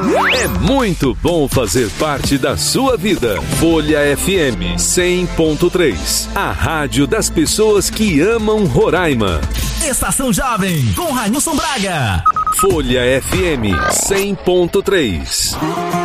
É muito bom fazer parte da sua vida. Folha FM 100.3, a rádio das pessoas que amam Roraima. Estação Jovem, com Railson Braga. Folha FM 100.3.